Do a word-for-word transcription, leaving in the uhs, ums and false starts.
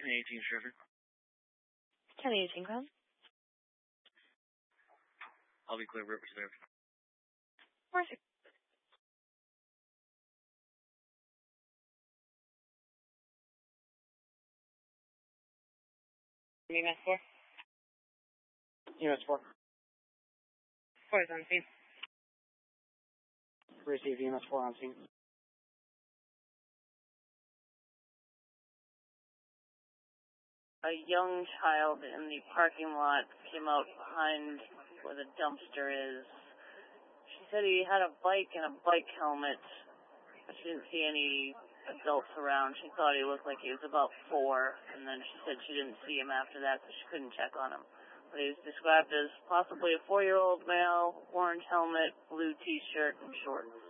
ten eighteen Trevor. ten eighteen, come. I'll be clear, Rivers there. Perfect. E M S four? E M S four. four is on scene. Receive E M S four on scene. A young child in the parking lot came out behind where the dumpster is. She said he had a bike and a bike helmet. She didn't see any adults around. She thought he looked like he was about four, and then she said she didn't see him after that, so she couldn't check on him. But he was described as possibly a four-year-old male, orange helmet, blue T-shirt, and shorts.